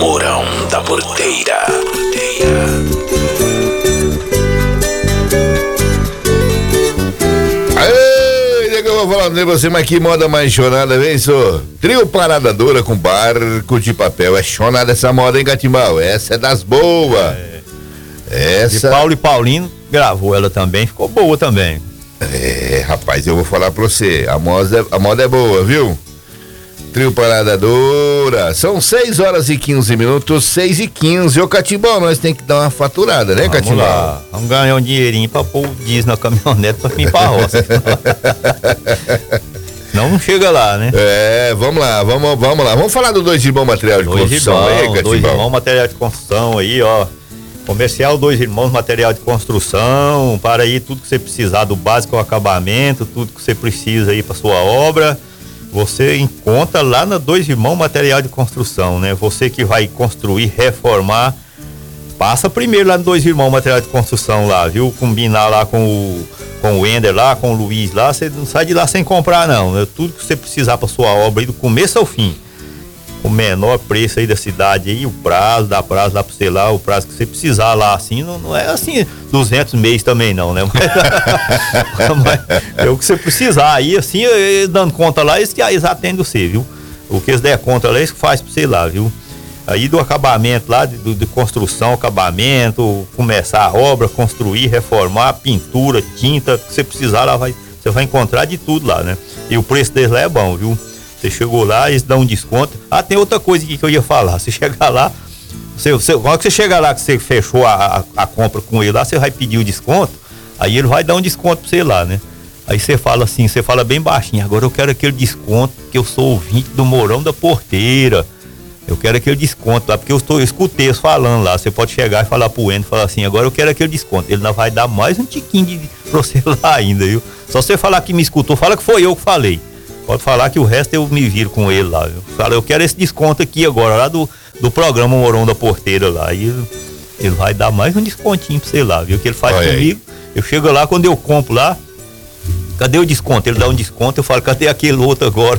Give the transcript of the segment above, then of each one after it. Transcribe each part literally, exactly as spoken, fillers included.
Mourão da Porteira. Eu vou falando de você, mas que moda mais chonada, vem, só. Trio Parada Dura com barco de papel. É chonada essa moda, hein, Catimbau? Essa é das boas. É. Essa... E Paulo e Paulino gravou ela também, ficou boa também. É, rapaz, eu vou falar pra você, a moda, a moda é boa, viu? Trio Parada Dura. São seis horas e quinze minutos, seis e quinze. Ô, Catimbau, nós tem que dar uma faturada, né, Catimbau? Vamos lá, vamos ganhar um dinheirinho pra pôr o diesel na caminhonete pra vir pra roça. Não, não chega lá, né? É, vamos lá, vamos, vamos lá. Vamos falar do Dois Irmãos Material de dois Construção. Irmãos, aí, Catimbau. Dois Irmãos Material de Construção aí, ó. Comercial Dois Irmãos Material de Construção, para aí tudo que você precisar do básico ao acabamento, tudo que você precisa aí para sua obra, você encontra lá na Dois Irmãos Material de Construção, né? Você que vai construir, reformar, passa primeiro lá no Dois Irmãos Material de Construção lá, viu? Combinar lá com o, com o Ender lá, com o Luiz lá, você não sai de lá sem comprar não, né? Tudo que você precisar para sua obra aí do começo ao fim. O menor preço aí da cidade aí, o prazo, dá prazo lá pra você lá, o prazo que você precisar lá, assim, não, não é assim, duzentos meses também não, né? Mas, mas é o que você precisar aí, assim, eles dando conta lá, eles, eles atendem você, viu? O que eles der conta lá, eles faz pra você lá, viu? Aí do acabamento lá, de, de construção, acabamento, começar a obra, construir, reformar, pintura, tinta, o que você precisar lá, vai, você vai encontrar de tudo lá, né? E o preço deles lá é bom, viu? Você chegou lá, eles dão um desconto. Ah, tem outra coisa aqui que eu ia falar. Você chegar lá, você, você, quando você chegar lá, que você fechou a, a, a compra com ele lá, você vai pedir o desconto, aí ele vai dar um desconto pra você lá, né? Aí você fala assim, você fala bem baixinho, agora eu quero aquele desconto, que eu sou ouvinte do Mourão da Porteira. Eu quero aquele desconto lá, porque eu, estou, eu escutei eles falando lá. Você pode chegar e falar pro Endo, falar assim, agora eu quero aquele desconto. Ele não vai dar mais um tiquinho de, pra você lá ainda, viu? Só você falar que me escutou, fala que foi eu que falei. Pode falar que o resto eu me viro com ele lá, viu? Fala, eu quero esse desconto aqui agora, lá do, do programa Mourão da Porteira lá. Aí ele, ele vai dar mais um descontinho pra você lá, viu? Que ele faz Olha comigo. Aí. Eu chego lá, quando eu compro lá, cadê o desconto? Ele dá um desconto, eu falo, cadê aquele outro agora?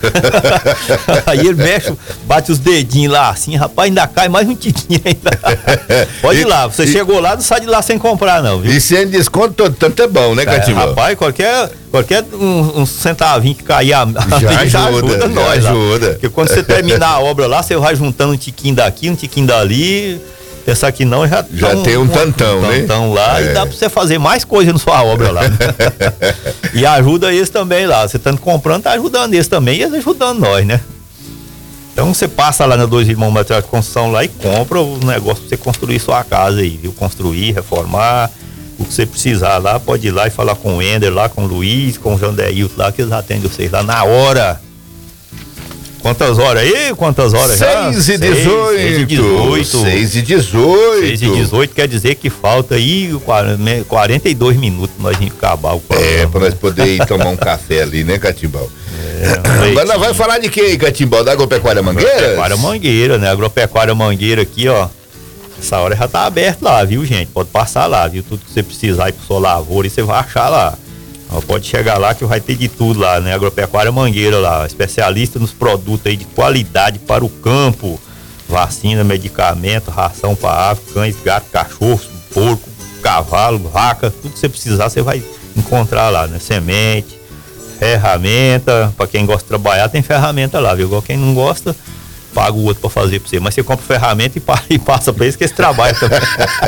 Aí ele mexe, bate os dedinhos lá assim, rapaz, ainda cai mais um tiquinho ainda. Pode ir lá, você e, chegou lá, não sai de lá sem comprar não, viu? E sem desconto, tanto é bom, né, Catimbau? É, rapaz, qualquer, qualquer um, um centavinho que cair a, já, já ajuda, ajuda nós já ajuda. Lá. Porque quando você terminar a obra lá, você vai juntando um tiquinho daqui, um tiquinho dali. Pensar que não, já, já tá um, tem um tantão, um, um né? tantão lá, é. E dá pra você fazer mais coisa na sua obra lá. E ajuda eles também lá. Você estando comprando, tá ajudando eles também e eles ajudando nós, né? Então você passa lá na Dois Irmãos Material de Construção lá e compra o negócio pra você construir sua casa aí, viu? Construir, reformar, o que você precisar lá, pode ir lá e falar com o Ender lá, com o Luiz, com o Jandeilton lá, que eles atendem vocês lá na hora. Quantas horas aí? Quantas horas já? seis e dezoito. seis e dezoito. seis e dezoito. seis e dezoito quer dizer que falta aí quarenta e dois minutos nós vamos acabar o programa. É, pra nós poder ir tomar um café ali, né, Catimbau? É, mas nós vai falar de quê, Catimbau? Da Agropecuária Mangueira? Agropecuária Mangueira, né? Agropecuária Mangueira aqui, ó. Essa hora já tá aberto lá, viu, gente? Pode passar lá, viu? Tudo que você precisar aí pro sua lavoura e você vai achar lá. Pode chegar lá que vai ter de tudo lá, né? Agropecuária Mangueira lá, especialista nos produtos aí de qualidade para o campo, vacina, medicamento, ração para ave, cães, gato, cachorro, porco, cavalo, vaca, tudo que você precisar você vai encontrar lá, né? Semente, ferramenta, para quem gosta de trabalhar tem ferramenta lá, viu? Igual quem não gosta, paga o outro para fazer para você, mas você compra ferramenta e, e passa para eles que eles trabalham também.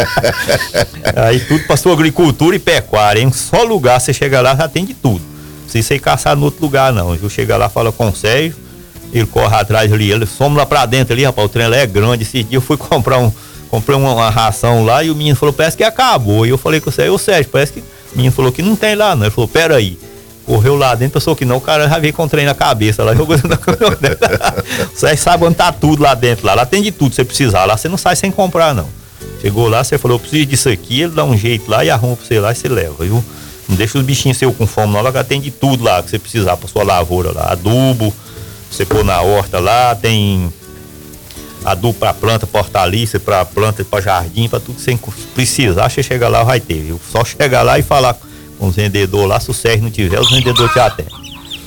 Aí tudo para sua agricultura e pecuária, em um só lugar você chega lá, já tem de tudo. Não precisa você ir caçar no outro lugar não, viu? Chega lá, fala com o Sérgio, ele corre atrás ali, ele somos lá para dentro ali, rapaz, o trem lá é grande. Esse dia eu fui comprar um, comprei uma, uma ração lá e o menino falou, parece que acabou. E eu falei com o Sérgio, ô Sérgio, parece que o menino falou que não tem lá não. Ele falou, pera aí. Correu lá dentro, pensou que não, o cara já veio com o trem na cabeça lá, jogou na caminhonete. Você sabe onde tá tudo lá dentro, lá, lá tem de tudo, você precisar, lá você não sai sem comprar não. Chegou lá, você falou, eu preciso disso aqui, ele dá um jeito lá e arruma pra você lá e você leva, viu? Não deixa os bichinhos seus com fome não, lá tem de tudo lá que você precisar pra sua lavoura lá, adubo, você pôr na horta lá, tem adubo pra planta, pra hortaliça, pra planta, pra jardim, pra tudo que você precisar, você chega lá vai ter, viu? Só chegar lá e falar com os vendedores lá, se o Sérgio não tiver, os vendedores te atendem.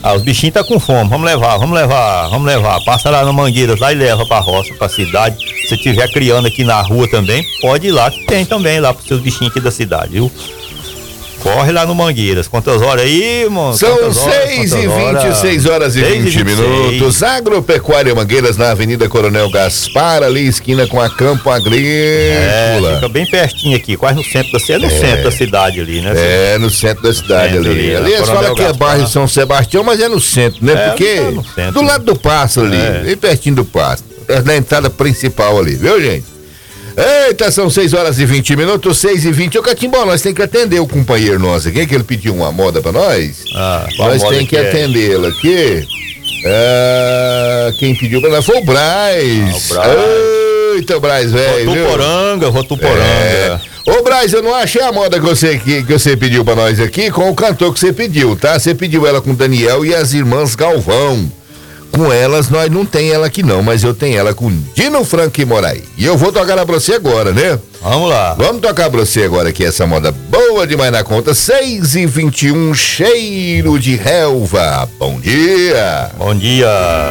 Ah, os bichinhos tá com fome, vamos levar, vamos levar, vamos levar. Passa lá no Mangueiras lá e leva pra roça, pra cidade. Se tiver criando aqui na rua também, pode ir lá, que tem também lá pros seus bichinhos aqui da cidade, viu? Corre lá no Mangueiras. Quantas horas aí, mano? São seis e vinte, seis horas e vinte minutos. Agropecuária Mangueiras na Avenida Coronel Gaspar, ali esquina com a Campo Agrícola. É, fica bem pertinho aqui, quase no centro da cidade. É no é. centro da cidade ali, né? É, no centro da cidade ali. Ali, ali eles falam que é bairro São Sebastião, mas é no centro, né? É, Porque tá no centro, do lado do pasto ali, é. bem pertinho do pasto. Na entrada principal ali, viu, gente? Eita, são seis horas e vinte minutos, seis e vinte. Ô, Catimbó, nós tem que atender o companheiro nosso aqui, que ele pediu uma moda pra nós. Ah, nós tem que, que atendê-lo aqui. Ah, quem pediu pra nós foi o Braz. Ah, o Braz. Eita, Braz, velho. Rotuporanga, Rotuporanga. É. Ô, Braz, eu não achei a moda que você, que, que você pediu pra nós aqui com o cantor que você pediu, tá? Você pediu ela com o Daniel e as irmãs Galvão. Com elas, nós não tem ela aqui não, mas eu tenho ela com Dino Franco e Moraes. E eu vou tocar ela pra você agora, né? Vamos lá. Vamos tocar pra você agora aqui essa moda boa demais na conta. seis e vinte e um, cheiro de relva. Bom dia. Bom dia.